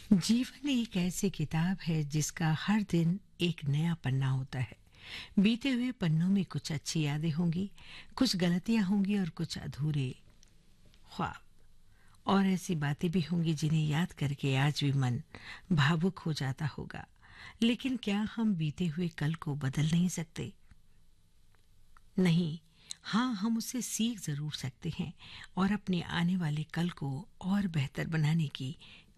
जीवन एक ऐसी किताब है जिसका हर दिन एक नया पन्ना होता है। बीते हुए पन्नों में कुछ अच्छी यादें होंगी, कुछ गलतियां होंगी और कुछ अधूरे ख्वाब। और ऐसी बातें भी होंगी जिन्हें याद करके आज भी मन भावुक हो जाता होगा। लेकिन क्या हम बीते हुए कल को बदल नहीं सकते? नहीं। हाँ, हम उससे सीख जरूर सकते हैं और अपने आने वाले कल को और बेहतर बनाने की